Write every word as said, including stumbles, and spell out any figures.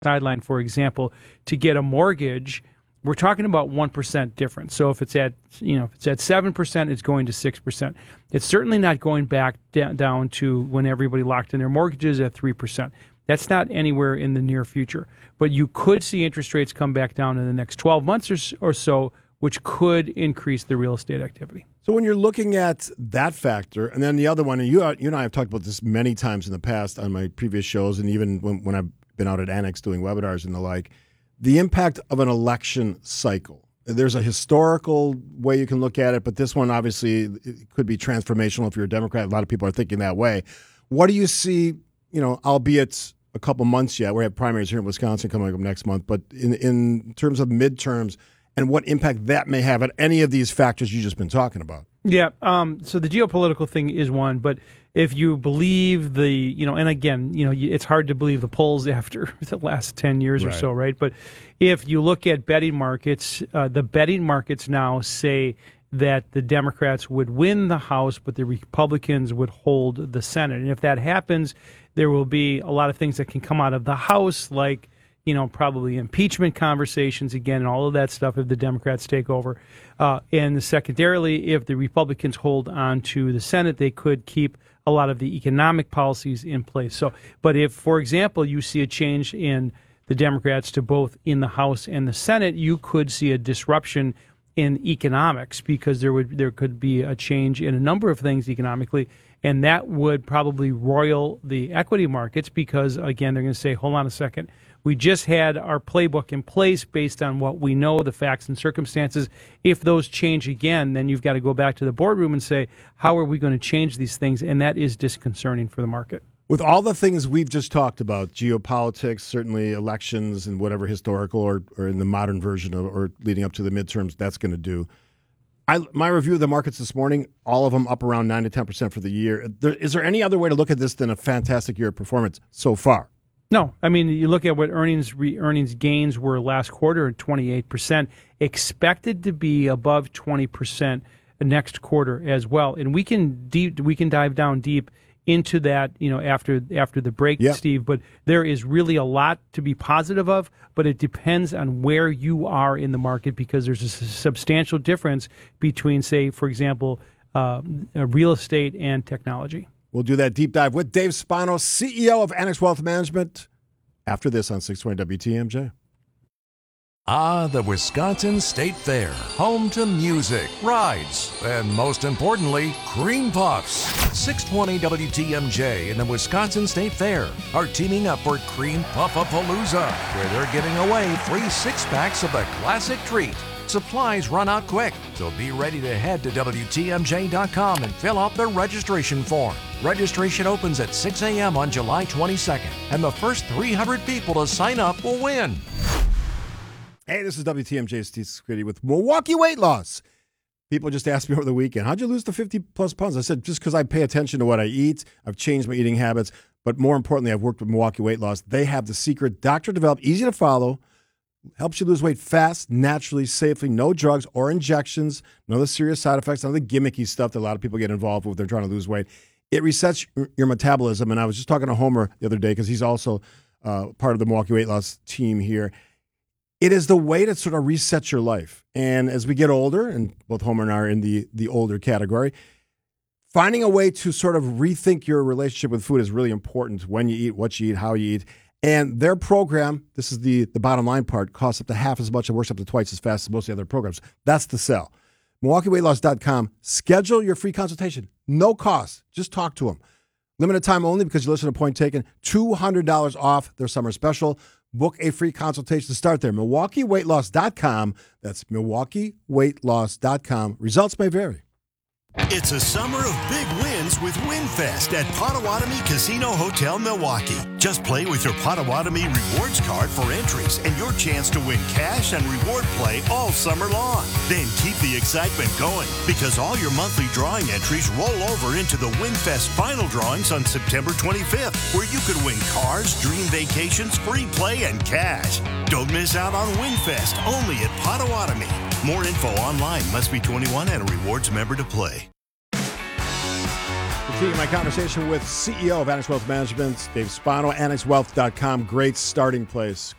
sideline, for example, to get a mortgage, we're talking about one percent difference. So if it's at, you know, if it's at seven percent, it's going to six percent. It's certainly not going back da- down to when everybody locked in their mortgages at three percent. That's not anywhere in the near future. But you could see interest rates come back down in the next twelve months or, s- or so, which could increase the real estate activity. So when you're looking at that factor, and then the other one, and you, you and I have talked about this many times in the past on my previous shows, and even when, when I've been out at Annex doing webinars and the like, the impact of an election cycle. There's a historical way you can look at it, but this one obviously it could be transformational if you're a Democrat. A lot of people are thinking that way. What do you see, you know, albeit a couple months yet, we have primaries here in Wisconsin coming up next month, but in, in terms of midterms and what impact that may have on any of these factors you've just been talking about? Yeah, um, so the geopolitical thing is one, but if you believe the, you know, and again, you know, it's hard to believe the polls after the last ten years Right. or so, right? But if you look at betting markets, uh, the betting markets now say that the Democrats would win the House, but the Republicans would hold the Senate. And if that happens, there will be a lot of things that can come out of the House, like, you know, probably impeachment conversations again and all of that stuff if the Democrats take over. Uh, and secondarily, if the Republicans hold on to the Senate, they could keep a lot of the economic policies in place. So, but if, for example, you see a change in the Democrats to both in the House and the Senate, you could see a disruption in economics because there would there could be a change in a number of things economically, and that would probably roil the equity markets because, again, they're going to say, hold on a second. We just had our playbook in place based on what we know, the facts and circumstances. If those change again, then you've got to go back to the boardroom and say, how are we going to change these things? And that is disconcerting for the market. With all the things we've just talked about, geopolitics, certainly elections and whatever historical or, or in the modern version of, or leading up to the midterms, that's going to do. I, my review of the markets this morning, all of them up around nine to ten percent for the year. There, is there any other way to look at this than a fantastic year of performance so far? No, I mean, you look at what earnings re, earnings gains were last quarter at twenty-eight percent, expected to be above twenty percent next quarter as well. And we can deep, we can dive down deep into that, you know, after after the break, yep. Steve. But there is really a lot to be positive of, but it depends on where you are in the market because there's a substantial difference between, say, for example, uh, real estate and technology. We'll do that deep dive with Dave Spano, C E O of Annex Wealth Management, after this on six twenty W T M J. Ah, the Wisconsin State Fair, home to music, rides, and most importantly, cream puffs. six twenty W T M J and the Wisconsin State Fair are teaming up for Cream Puff-a-Palooza, where they're giving away free six-packs of the classic treat. Supplies run out quick, so be ready to head to W T M J dot com and fill out the registration form. Registration opens at six a.m. on July twenty-second, and the first three hundred people to sign up will win. Hey, this is W T M J Steve Squiddy with Milwaukee Weight Loss. People just asked me over the weekend, how'd you lose the fifty plus pounds? I said, just because I pay attention to what I eat. I've changed my eating habits. But more importantly, I've worked with Milwaukee Weight Loss. They have the secret, doctor-developed, easy to follow, helps you lose weight fast, naturally, safely, no drugs or injections, none of the serious side effects, none of the gimmicky stuff that a lot of people get involved with when they're trying to lose weight. It resets your metabolism. And I was just talking to Homer the other day because he's also uh, part of the Milwaukee Weight Loss team here. It is the way to sort of reset your life. And as we get older, and both Homer and I are in the, the older category, finding a way to sort of rethink your relationship with food is really important. When you eat, what you eat, how you eat. And their program, this is the, the bottom line part, costs up to half as much and works up to twice as fast as most of the other programs. That's the sell. Milwaukee Weight Loss dot com. Schedule your free consultation. No cost. Just talk to them. Limited time only because you listen to Point Taken. two hundred dollars off their summer special. Book a free consultation to start there. Milwaukee Weight Loss dot com. That's Milwaukee Weight Loss dot com. Results may vary. It's a summer of big wins with WinFest at Potawatomi Casino Hotel Milwaukee. Just play with your Potawatomi Rewards card for entries and your chance to win cash and reward play all summer long. Then keep the excitement going because all your monthly drawing entries roll over into the WinFest final drawings on September twenty-fifth, where you could win cars, dream vacations, free play, and cash. Don't miss out on WinFest only at Potawatomi. More info online. Must be twenty-one and a rewards member to play. Continuing my conversation with C E O of Annex Wealth Management, Dave Spano, Annex Wealth dot com. Great starting place.